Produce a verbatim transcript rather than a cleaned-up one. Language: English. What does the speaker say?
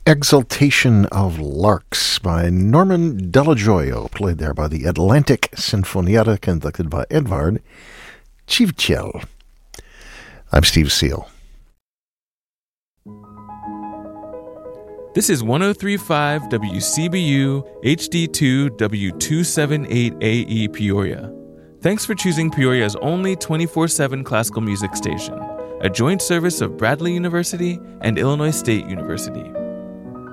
Exaltation of Larks by Norman Della Gioia, played there by the Atlantic Sinfonietta, conducted by Edvard Civicel. I'm Steve Seal. This is one oh three point five W C B U H D two W two seventy-eight A E Peoria. Thanks for choosing Peoria's only twenty-four seven classical music station, a joint service of Bradley University and Illinois State University.